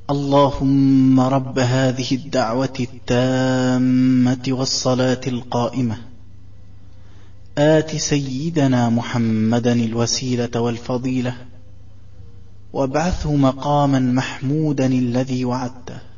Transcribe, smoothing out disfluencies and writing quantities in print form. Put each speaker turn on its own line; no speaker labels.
اللهم رب هذه الدعوة التامة والصلاة القائمة آت سيدنا محمدا الوسيلة والفضيلة وابعثه مقاما محمودا الذي وعدته